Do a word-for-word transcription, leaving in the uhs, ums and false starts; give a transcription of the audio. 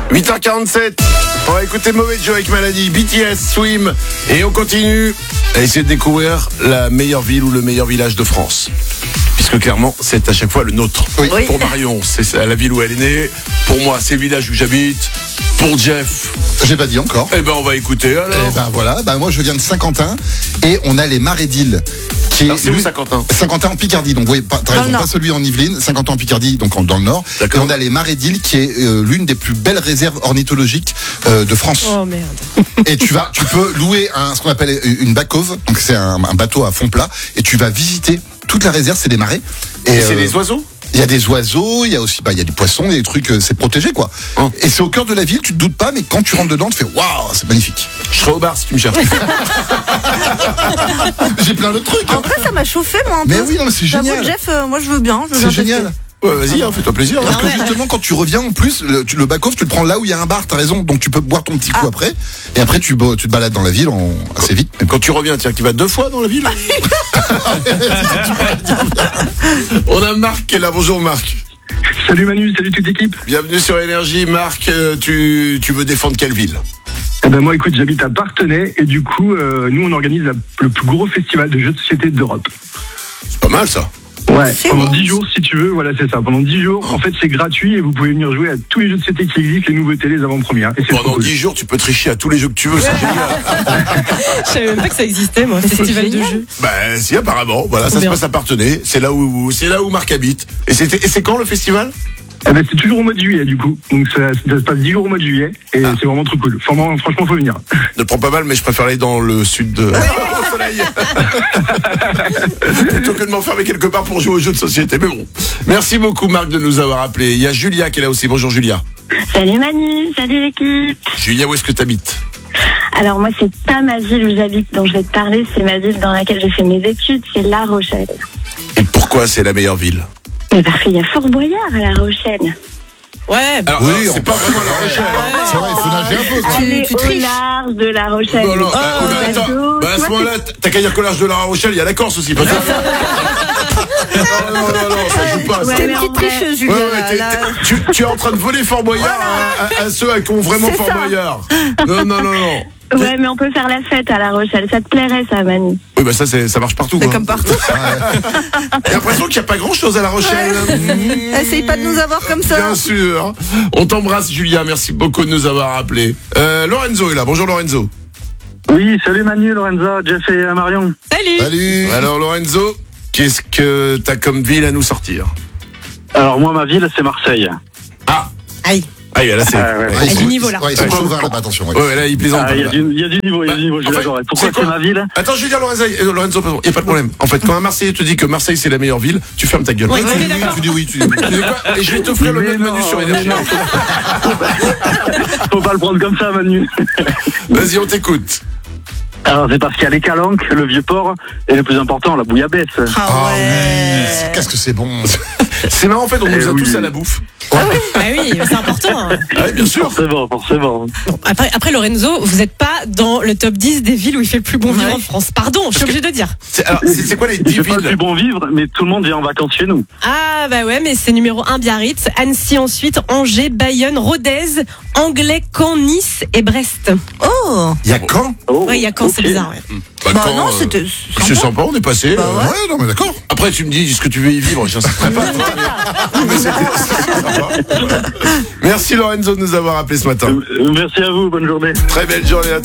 huit heures quarante-sept, on va écouter Mauvais Joe avec Maladie, B T S, Swim, et on continue à essayer de découvrir la meilleure ville ou le meilleur village de France. Puisque clairement, c'est à chaque fois le nôtre. Oui. Pour Marion, c'est la ville où elle est née. Pour moi, c'est le village où j'habite. Pour Jeff, j'ai pas dit encore. Eh ben, on va écouter alors. Eh ben voilà, ben moi je viens de Saint-Quentin et on a les Marais d'Île. Qui Alors, est c'est où lui- Saint-Quentin? Saint-Quentin en Picardie, donc vous voyez, pas, t'as raison, Nord. pas celui en Yvelines, Saint-Quentin en Picardie, donc en- dans le Nord. D'accord. Et on a les Marais d'Île qui est euh, l'une des plus belles réserves ornithologiques euh, de France. Oh merde. Et tu vas, tu peux louer un, ce qu'on appelle une bacove, donc c'est un, un bateau à fond plat, et tu vas visiter toute la réserve, c'est des marais. Et c'est euh, les oiseaux? Il y a des oiseaux, il y a aussi, bah, il y a des poissons, il y a des trucs, euh, c'est protégé, quoi. Oh. Et c'est au cœur de la ville, tu te doutes pas, mais quand tu rentres dedans, tu fais waouh, c'est magnifique. Je serai au bar si tu me cherches. J'ai plein de trucs. En hein. vrai, ça m'a chauffé, moi, un Mais peu. oui, non, mais c'est J'avoue, génial. Jeff, euh, moi, je veux bien. je veux C'est bien génial. tester. Ouais, vas-y, hein, fais-toi plaisir. Parce que ouais. justement, quand tu reviens en plus, le, tu- le back-off, tu le prends là où il y a un bar, t'as raison. Donc tu peux boire ton petit coup Ah. après. Et après, tu, bo- tu te balades dans la ville en, assez vite. Mais Quand tu reviens, tiens, tu vas deux fois dans la ville. On a Marc qui est là. Bonjour Marc. Salut Manu, salut toute l'équipe. Bienvenue sur Énergie. Marc, euh, tu, tu veux défendre quelle ville? Eh ben moi écoute, j'habite à Parthenay et du coup, euh, nous on organise la- le plus gros festival de jeux de société d'Europe. C'est pas mal ça. Ouais, C'est pendant bon. dix jours si tu veux, voilà c'est ça. Pendant dix jours, en fait c'est gratuit et vous pouvez venir jouer à tous les jeux de société qui existent, les nouveautés, les avant-premières. Et c'est trop Pendant cool. dix jours, tu peux tricher à tous les jeux que tu veux. C'est génial. Je savais même pas que ça existait, moi, Mais c'est festival de génial. jeux. Bah si, apparemment. Voilà, ça Trop se bien. passe à Parthenay. C'est là où, c'est là où Marc habite. Et c'était, et c'est quand le festival? Eh ben, c'est toujours au mois de juillet du coup. Donc ça, ça se passe dix jours au mois de juillet et Ah. c'est vraiment trop cool. Franchement, franchement faut venir. Ne prends pas mal, mais je préfère aller dans le sud de. Au soleil. Plutôt que de m'enfermer quelque part pour jouer aux jeux de société. Mais bon. Merci beaucoup Marc de nous avoir appelés. Il y a Julia qui est là aussi. Bonjour Julia. Salut Manu, salut l'équipe. Julia, où est-ce que tu habites? Alors moi c'est pas ma ville où j'habite dont je vais te parler, c'est ma ville dans laquelle j'ai fait mes études, c'est La Rochelle. Et pourquoi c'est la meilleure ville? Mais parce qu'il y a Fort Boyard à La Rochelle. Ouais, Alors, Oui, alors, on c'est peut- pas vraiment la Rochelle. c'est vrai, il faut nager un peu. quoi. Tu- Allez tu au triches. large de La Rochelle. Non, non, Ah, bah, bah, attends. bateau, Bah, à ce toi, moment-là, t'as qu'à dire que l'âge de la Rochelle, il y a la Corse aussi. Parce que... non, non, non, non, ça joue pas. Ouais, ça. T'es une mais en petite vrai- tricheuse, Ouais, Julia. ouais, t'es- là. t'es- tu, tu es en train de voler Fort Boyard à, à- à ceux qui ont vraiment C'est Fort ça. Boyard. Non, non, non, non. Ouais, mais on peut faire la fête à La Rochelle. Ça te plairait ça, Manu? Oui, bah ça, c'est, ça marche partout. C'est Quoi. comme partout. J'ai l'impression qu'il n'y a pas grand-chose à La Rochelle. Mmh, Essaye pas de nous avoir comme ça. Bien sûr. On t'embrasse, Julia. Merci beaucoup de nous avoir appelés. Euh, Lorenzo est là. Bonjour, Lorenzo. Oui, salut Manu, Lorenza, Jeff et Marion. salut. Salut. Alors, Lorenzo, qu'est-ce que t'as comme ville à nous sortir? Alors moi ma ville c'est Marseille. Ah, Aïe. ah, là, c'est. Ah, ouais. Ouais, Ah, ils du sont- niveau, là. Ouais, ils sont Ouais. chauvins là-bas, attention. ouais. Ouais, ouais, là, il plaisante. Ah, il y, a du- il y a du niveau, il y a du niveau, je En fait, l'adore. Et pourquoi c'est quoi c'est ma ville? Attends, je vais dire Lorenzo, euh, Lorenzo, pardon, il n'y a pas de problème. En fait, quand un Marseillais te dit que Marseille c'est la meilleure ville, tu fermes ta gueule. Oui, Tu on dis est oui, d'accord. tu dis oui, tu dis oui. Tu sais quoi? Et je vais t'offrir le Mais même menu non, sur Énergie. mais non. Faut pas le prendre comme ça Manu. Vas-y, on t'écoute. Alors c'est parce qu'il y a les calanques, le vieux port et le plus important la bouillabaisse. Ah Ah oui, ouais. c'est- qu'est-ce que c'est bon. C'est marrant, en fait, on nous Eh a oui. tous à la bouffe. Ah oui, mais c'est important. hein. Ah, oui, bien sûr. Forcément, forcément. Bon, après, après, Lorenzo, vous n'êtes pas dans le top dix des villes où il fait le plus bon vivre Ouais. en France. Pardon, je suis obligée de dire. C'est, alors, c'est, c'est quoi les dix C'est pas le plus villes? bon vivre, mais tout le monde vient en vacances chez nous. Ah bah ouais, mais c'est numéro un Biarritz, Annecy ensuite, Angers, Bayonne, Rodez, Anglais, Caen, Nice et Brest. Oh. Il y a quand? Oh, Ouais, il y a Caen, c'est ok. bizarre. Ouais. Bah, Bah quand, non, euh, c'était. c'est sympa, on est passé. Bah euh, ouais. Ouais, non, mais d'accord. Après, tu me dis ce que tu veux y vivre, j'inciterai pas. Mais c'était, c'était sympa. Merci Lorenzo de nous avoir appelé ce matin. Euh, Merci à vous, bonne journée. Très belle journée à tous.